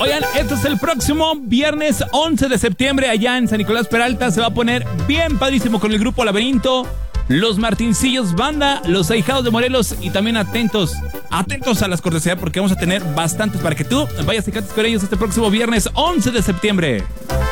Oigan, esto es el próximo viernes 11 de septiembre allá en San Nicolás Peralta. Se va a poner bien padrísimo con el grupo Laberinto, los Martincillos Banda, los Ahijados de Morelos y también atentos a las cortesías porque vamos a tener bastantes para que tú vayas y cantes con ellos este próximo viernes 11 de septiembre.